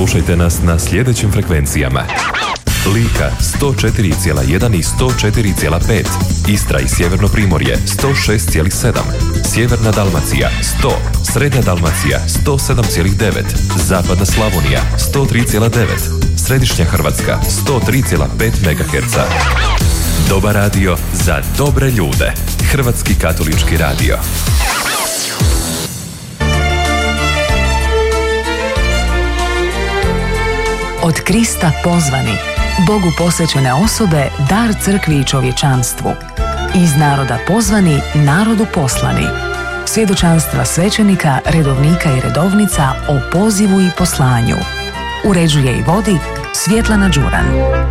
Slušajte nas na sljedećim frekvencijama: Lika 104,1 i 104,5, Istra i Sjeverno Primorje 106,7, Sjeverna Dalmacija 100, Srednja Dalmacija 107,9, Zapadna Slavonija 103,9, Središnja Hrvatska 103,5 MHz. Dobar radio za dobre ljude. Hrvatski katolički radio. Od Krista pozvani, Bogu posvećene osobe, dar crkvi i čovječanstvu. Iz naroda pozvani, narodu poslani. Svjedočanstva svećenika, redovnika i redovnica o pozivu i poslanju. Uređuje i vodi Svjetlana Đuran.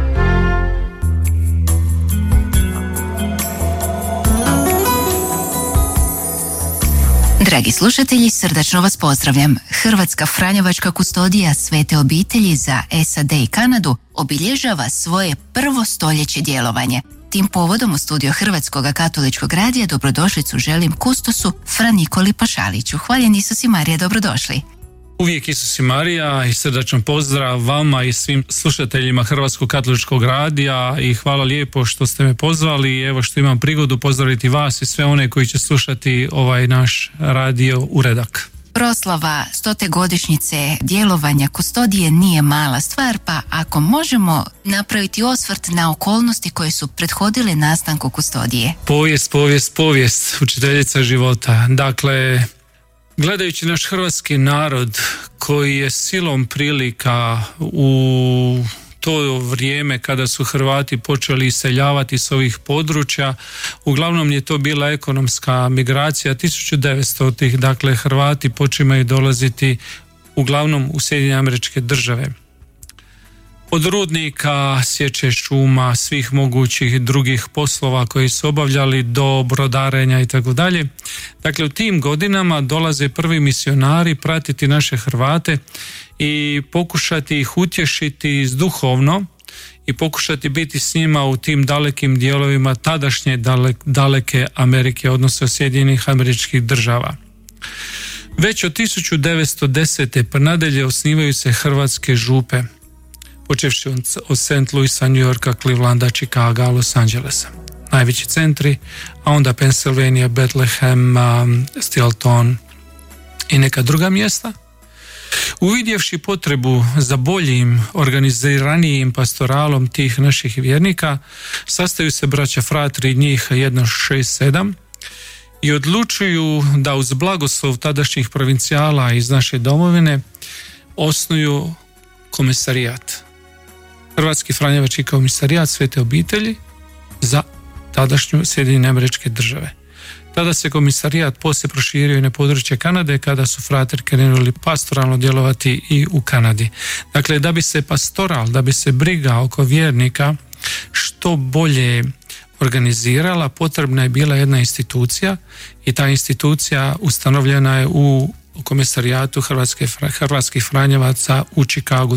Dragi slušatelji, srdačno vas pozdravljam. Hrvatska franjevačka kustodija Svete obitelji za SAD i Kanadu obilježava svoje prvo stoljeće djelovanja. Tim povodom u studio Hrvatskog katoličkog radija dobrodošlicu želim kustosu Fra Nikoli Pašaliću. Hvaljen Isus i Marija, dobrodošli. Uvijek Isus i Marija i srdačan pozdrav vama i svim slušateljima Hrvatskog katoličkog radija i hvala lijepo što ste me pozvali i evo što imam prigodu pozdraviti vas i sve one koji će slušati ovaj naš radio uredak. Proslava 100. godišnjice djelovanja kustodije nije mala stvar, pa ako možemo napraviti osvrt na okolnosti koje su prethodile nastanku kustodije. Povijest, učiteljica života. Dakle, gledajući naš hrvatski narod koji je silom prilika u to vrijeme kada su Hrvati počeli iseljavati s ovih područja, uglavnom je to bila ekonomska migracija 1900-ih, dakle Hrvati počimaju dolaziti uglavnom u Sjedinjene Američke Države. Od rudnika, sječe šuma, svih mogućih drugih poslova koji su obavljali do brodarenja i tako dalje. Dakle, u tim godinama dolaze prvi misionari pratiti naše Hrvate i pokušati ih utješiti duhovno i pokušati biti s njima u tim dalekim dijelovima tadašnje daleke Amerike, odnosno Sjedinjenih Američkih Država. Već od 1910. pa nadalje osnivaju se hrvatske župe, počevši od St. Louisa, New Yorka, Clevelanda, Chicaga, Los Angelesa. Najveći centri, a onda Pennsylvania, Bethlehem, Stilton i neka druga mjesta. Uvidjevši potrebu za boljim, organiziranijim pastoralom tih naših vjernika, sastaju se braća fratri, njih 1-6-7, i odlučuju da uz blagoslov tadašnjih provincijala iz naše domovine osnuju komisarijat. Hrvatski franjevački komisarijat Svete obitelji za tadašnju Sjedinjene Američke Države. Tada se komisarijat poslije proširio i na područje Kanade kada su frateri krenuli pastoralno djelovati i u Kanadi. Dakle, da bi se pastoral, da bi se briga oko vjernika što bolje organizirala, potrebna je bila jedna institucija i ta institucija ustanovljena je u komisarijatu hrvatskih franjevaca u Chicagu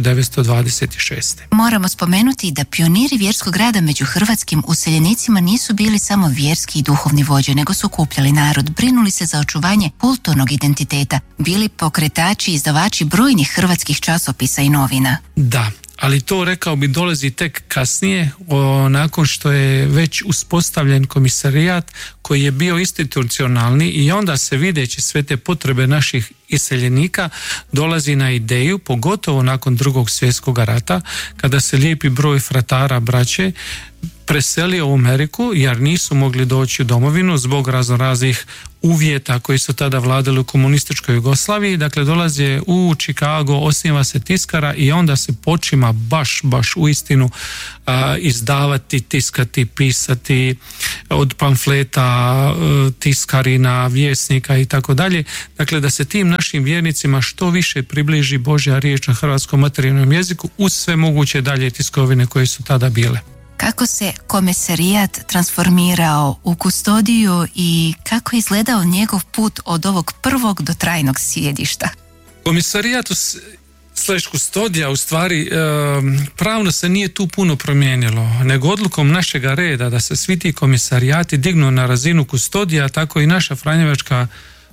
1926. Moramo spomenuti da pioniri vjerskog rada među hrvatskim useljenicima nisu bili samo vjerski i duhovni vođe, nego su okupljali narod, brinuli se za očuvanje kulturnog identiteta, bili pokretači i izdavači brojnih hrvatskih časopisa i novina. Da, ali to, rekao bi, dolazi tek kasnije, nakon što je već uspostavljen komisarijat koji je bio institucionalni, i onda se, videći sve te potrebe naših iseljenika, dolazi na ideju, pogotovo nakon Drugog svjetskog rata, kada se lijepi broj fratara braće preselio u Ameriku jer nisu mogli doći u domovinu zbog raznoraznih uvjeta koji su tada vladali u komunističkoj Jugoslaviji. Dakle, dolaze u Chicago, osniva se tiskara i onda se počima baš uistinu izdavati, tiskati, pisati, od pamfleta, tiskarina, vjesnika i tako dalje. Dakle, da se tim našim vjernicima što više približi Božja riječ na hrvatskom materijalnom jeziku uz sve moguće dalje tiskovine koje su tada bile. Kako se komisarijat transformirao u kustodiju i kako je izgledao njegov put od ovog prvog do trajnog sjedišta? Komisarijat kustodija u stvari pravno se nije tu puno promijenilo, nego odlukom našega reda da se svi ti komisarijati dignu na razinu kustodija, tako i naša franjevačka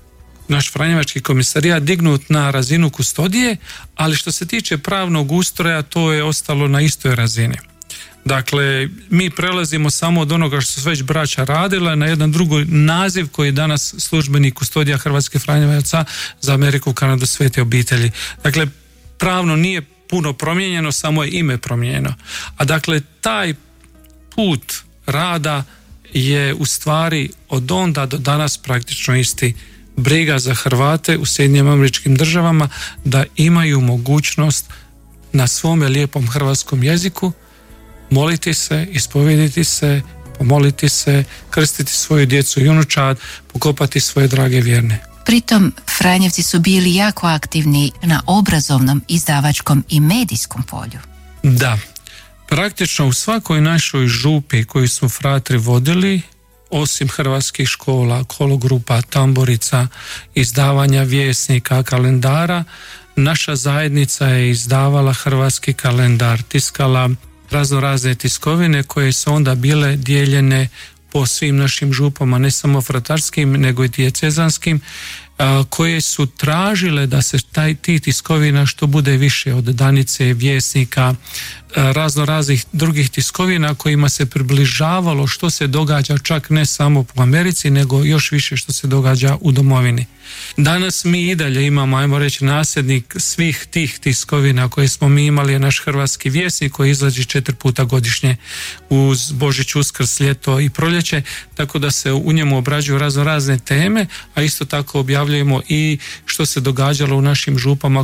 naš Franjevački komisarijat dignut na razinu kustodije, ali što se tiče pravnog ustroja to je ostalo na istoj razini. Dakle, mi prelazimo samo od onoga što su već braća radila na jedan drugi naziv koji je danas službeni kustodija Hrvatskih Franjevaca za Ameriku, Kanadu, Svete obitelji. Dakle, pravno nije puno promijenjeno, samo je ime promijenjeno. A dakle, taj put rada je u stvari od onda do danas praktično isti. Briga za Hrvate u Sjedinjenim Američkim Državama da imaju mogućnost na svome lijepom hrvatskom jeziku moliti se, ispovediti se, pomoliti se, krstiti svoju djecu i unučad, pokopati svoje drage vjerne. Pritom, Franjevci su bili jako aktivni na obrazovnom, izdavačkom i medijskom polju. Da, praktično u svakoj našoj župi koju su fratri vodili, osim hrvatskih škola, kologrupa, tamburica, izdavanja vjesnika, kalendara, naša zajednica je izdavala hrvatski kalendar, tiskala razne tiskovine koje su onda bile dijeljene po svim našim župama, ne samo fratarskim nego i diecezanskim, koje su tražile da se ti tiskovina što bude više od Danice, vjesnika, raznih drugih tiskovina kojima se približavalo što se događa čak ne samo po Americi nego još više što se događa u domovini. Danas mi i dalje imamo, ajmo reći, nasljednik svih tih tiskovina koje smo mi imali je naš hrvatski vjesnik koji izlazi 4 puta godišnje uz Božić, Uskrs, ljeto i proljeće, tako da se u njemu obrađuju razne teme, a isto tako objavljujemo i što se događalo u našim župama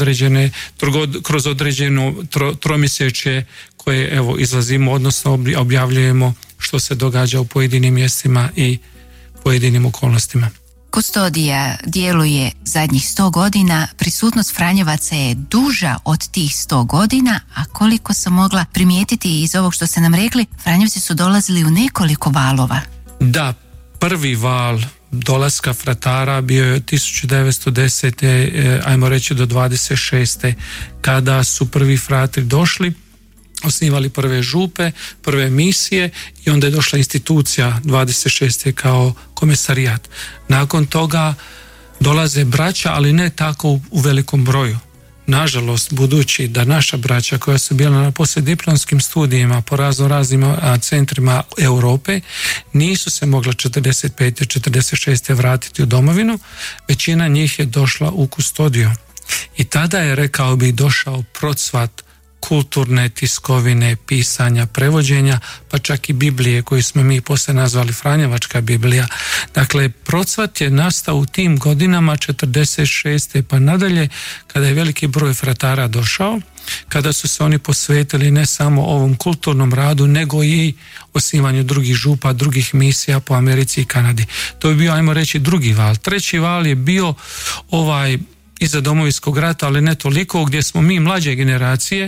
kroz određeno tromjesečje koje evo izlazimo, odnosno objavljujemo što se događa u pojedinim mjestima i pojedinim okolnostima. Kustodija djeluje zadnjih 100 godina, prisutnost Franjevaca je duža od tih 100 godina, a koliko sam mogla primijetiti iz ovog što ste nam rekli, Franjevci su dolazili u nekoliko valova. Da, prvi val dolaska fratara bio je od 1910. ajmo reći do 26. kada su prvi fratri došli, osnivali prve župe, prve misije i onda je došla institucija 26. kao komisarijat. Nakon toga dolaze braća, ali ne tako u velikom broju. Nažalost, budući da naša braća koja su bila na poslijediplomskim studijima po raznim centrima Europe nisu se mogla 45. 46. vratiti u domovinu, većina njih je došla u kustodiju. I tada je, rekao bi, došao procvat kulturne tiskovine, pisanja, prevođenja, pa čak i Biblije koju smo mi poslije nazvali Franjevačka Biblija. Dakle, procvat je nastao u tim godinama 46. pa nadalje, kada je veliki broj fratara došao, kada su se oni posvetili ne samo ovom kulturnom radu, nego i osnivanju drugih župa, drugih misija po Americi i Kanadi. To je bio, ajmo reći, drugi val. Treći val je bio iza Domovinskog rata, ali ne toliko, gdje smo mi mlađe generacije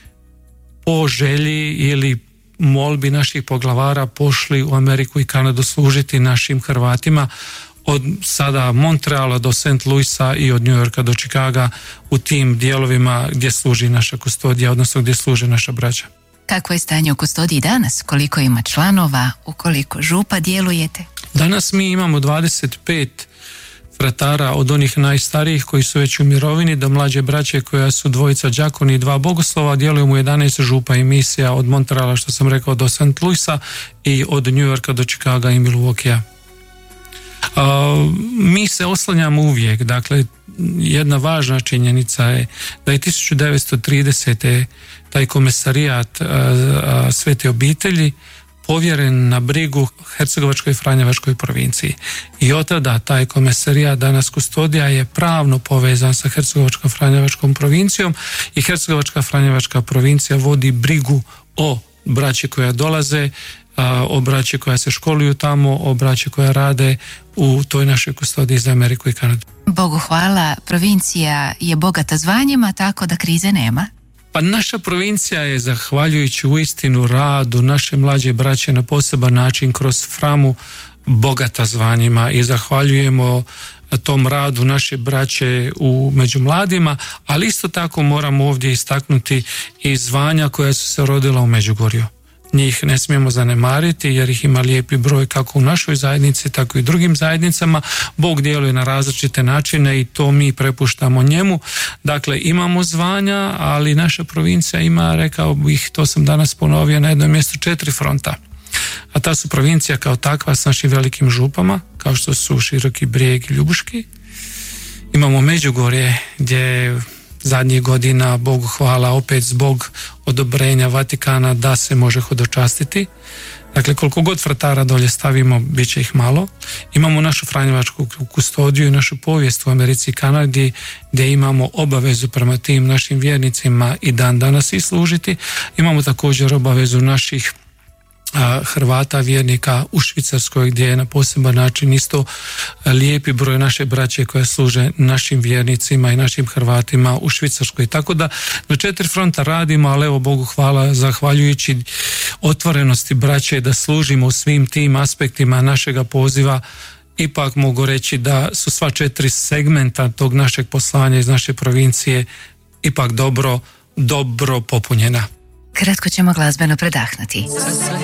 po želji ili molbi naših poglavara pošli u Ameriku i Kanadu služiti našim Hrvatima od sada Montreala do St. Louisa i od New Yorka do Chicaga u tim dijelovima gdje služi naša kustodija, odnosno gdje služe naša braća. Kako je stanje u kustodiji danas? Koliko ima članova? U koliko župa djelujete? Danas mi imamo 25 fratara od onih najstarijih koji su već u mirovini do mlađe braće koja su 2 đakoni i 2 bogoslova. Djelujemo u 11 župa i misija od Montreala, što sam rekao, do St. Louisa i od New Yorka do Chicaga i Milwaukee. Mi se oslanjamo uvijek, dakle jedna važna činjenica je da je 1930. taj komisarijat Svete obitelji povjeren na brigu Hercegovačkoj i Franjevačkoj provinciji. I od tada taj komisarijat, danas kustodija, je pravno povezan sa Hercegovačkom Franjevačkom provincijom i Hercegovačka Franjevačka provincija vodi brigu o braći koja dolaze, o braći koja se školuju tamo, o braći koja rade u toj našoj kustodiji za Ameriku i Kanadu. Bogu hvala, provincija je bogata zvanjima, tako da krize nema. Pa naša provincija je, zahvaljujući uistinu radu naše mlađe braće na poseban način kroz Framu, bogata zvanjima i zahvaljujemo tom radu naše braće među mladima, ali isto tako moramo ovdje istaknuti i zvanja koja su se rodila u Međugorju. njih ne smijemo zanemariti jer ih ima lijepi broj kako u našoj zajednici, tako i drugim zajednicama. Bog djeluje na različite načine i to mi prepuštamo njemu. Dakle, imamo zvanja, ali naša provincija ima, rekao bih, to sam danas ponovio, na jednom mjestu 4 fronta. A ta su provincija kao takva s našim velikim župama, kao što su Široki Brijeg i Ljubuški. Imamo Međugorje gdje zadnjih godina, Bogu hvala, opet zbog odobrenja Vatikana da se može hodočastiti. Dakle, koliko god fratara dolje stavimo, bit će ih malo. Imamo našu franjevačku kustodiju i našu povijest u Americi i Kanadi gdje imamo obavezu prema tim našim vjernicima i dan danas i služiti. Imamo također obavezu naših Hrvata vjernika u Švicarskoj gdje je na poseban način isto lijepi broj naše braće koje služe našim vjernicima i našim Hrvatima u Švicarskoj. Tako da na 4 fronta radimo, ali evo Bogu hvala, zahvaljujući otvorenosti braće da služimo u svim tim aspektima našega poziva, ipak mogu reći da su sva 4 segmenta tog našeg poslanja iz naše provincije ipak dobro popunjena. Kratko ćemo glazbeno predahnuti.